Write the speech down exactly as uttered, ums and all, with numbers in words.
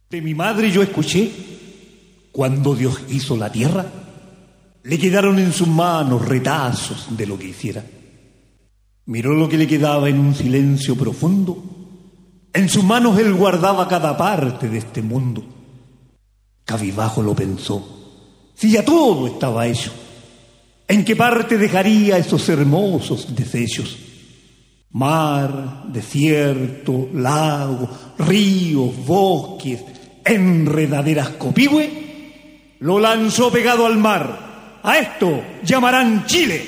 De mi madre yo escuché, cuando Dios hizo la tierra, le quedaron en sus manos retazos de lo que hiciera. Miró lo que le quedaba en un silencio profundo. En sus manos él guardaba cada parte de este mundo. Cabizbajo lo pensó, si ya todo estaba hecho, ¿en qué parte dejaría esos hermosos desechos? Mar, desierto, lago, ríos, bosques, enredaderas copihue, lo lanzó pegado al mar. A esto llamarán Chile.